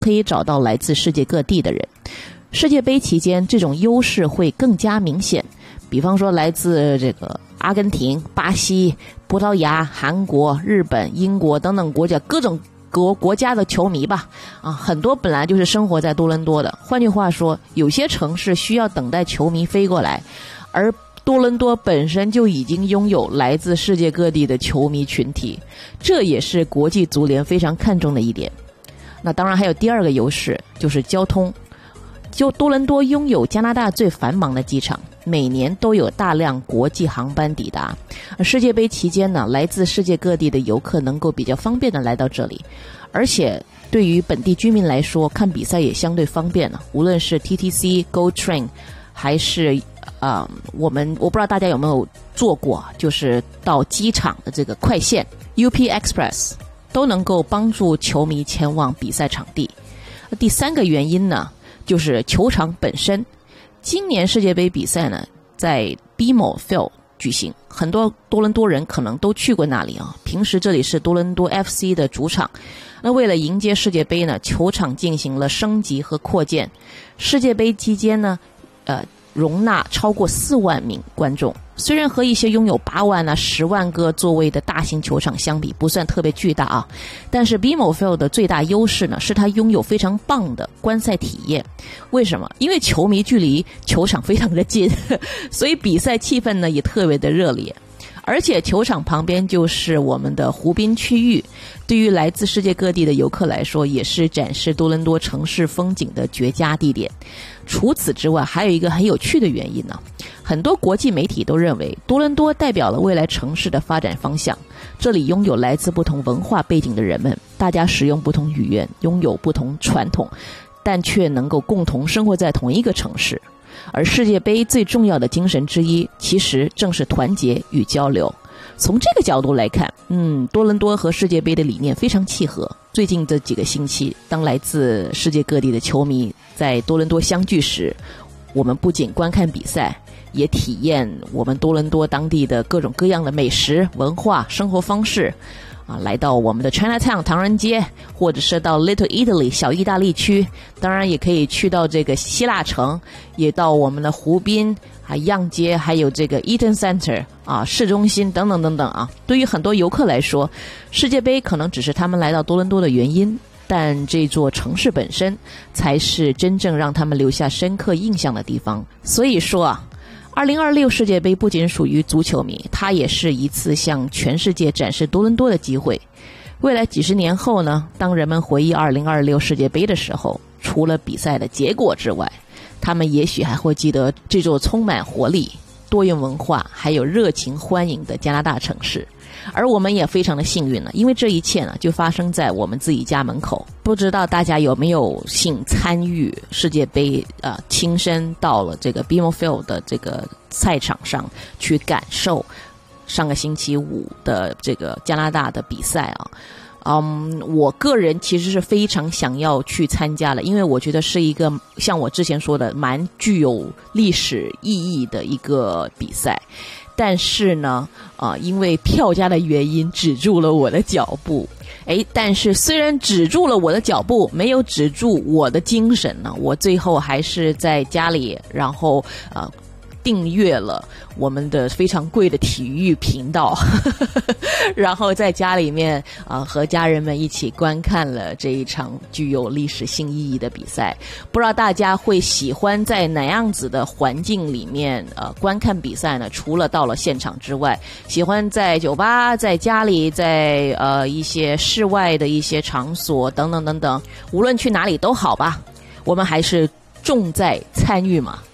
可以找到来自世界各地的人。世界杯期间，这种优势会更加明显。比方说，来自这个阿根廷、巴西、葡萄牙、韩国、日本、英国等等国家各种国家的球迷吧，很多本来就是生活在多伦多的。换句话说，有些城市需要等待球迷飞过来，而多伦多本身就已经拥有来自世界各地的球迷群体，这也是国际足联非常看重的一点。那当然还有第二个优势，就是交通。就多伦多拥有加拿大最繁忙的机场，每年都有大量国际航班抵达。世界杯期间呢，来自世界各地的游客能够比较方便的来到这里，而且对于本地居民来说，看比赛也相对方便了。无论是 TTC、Go Train， 还是我不知道大家有没有坐过，就是到机场的这个快线 UP Express， 都能够帮助球迷前往比赛场地。第三个原因呢，就是球场本身。今年世界杯比赛呢，在 BMO Field 举行，很多多伦多人可能都去过那里啊。平时这里是多伦多 FC 的主场。那为了迎接世界杯呢，球场进行了升级和扩建。世界杯期间呢，容纳超过4万名观众。虽然和一些拥有8万10万个座位的大型球场相比，不算特别巨大啊，但是 BMO Field 的最大优势呢，是它拥有非常棒的观赛体验。为什么？因为球迷距离球场非常的近，所以比赛气氛呢也特别的热烈。而且球场旁边就是我们的湖滨区域，对于来自世界各地的游客来说，也是展示多伦多城市风景的绝佳地点。除此之外，还有一个很有趣的原因呢，很多国际媒体都认为多伦多代表了未来城市的发展方向。这里拥有来自不同文化背景的人们，大家使用不同语言，拥有不同传统，但却能够共同生活在同一个城市。而世界杯最重要的精神之一，其实正是团结与交流。从这个角度来看，多伦多和世界杯的理念非常契合。最近这几个星期，当来自世界各地的球迷在多伦多相聚时，我们不仅观看比赛，也体验我们多伦多当地的各种各样的美食、文化、生活方式。来到我们的 Chinatown 唐人街，或者是到 Little Italy 小意大利区，当然也可以去到这个希腊城，也到我们的湖滨、样街，还有这个 Eaton Center 市中心等等等等啊。对于很多游客来说，世界杯可能只是他们来到多伦多的原因，但这座城市本身才是真正让他们留下深刻印象的地方。所以说2026世界杯不仅属于足球迷，它也是一次向全世界展示多伦多的机会。未来几十年后呢，当人们回忆2026世界杯的时候，除了比赛的结果之外，他们也许还会记得这座充满活力、多元文化还有热情欢迎的加拿大城市。而我们也非常的幸运了，因为这一切呢就发生在我们自己家门口。不知道大家有没有幸参与世界杯亲身到了这个 BMO Field 的这个赛场上去感受上个星期五的这个加拿大的比赛我个人其实是非常想要去参加的，因为我觉得是一个像我之前说的蛮具有历史意义的一个比赛。但是呢因为票价的原因止住了我的脚步。但是虽然止住了我的脚步，没有止住我的精神呢，我最后还是在家里，然后订阅了我们的非常贵的体育频道然后在家里面和家人们一起观看了这一场具有历史性意义的比赛。不知道大家会喜欢在哪样子的环境里面观看比赛呢？除了到了现场之外，喜欢在酒吧、在家里、在一些室外的一些场所等等等等，无论去哪里都好吧，我们还是重在参与嘛。